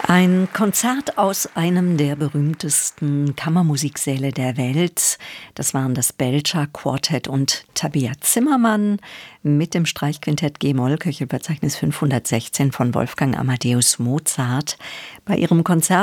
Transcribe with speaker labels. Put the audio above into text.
Speaker 1: Ein Konzert aus einem der berühmtesten Kammermusiksäle der Welt. Das waren das Belcher Quartett und Tabea Zimmermann mit dem Streichquintett G-Moll, Köchelverzeichnis 516 von Wolfgang Amadeus Mozart. Bei ihrem Konzert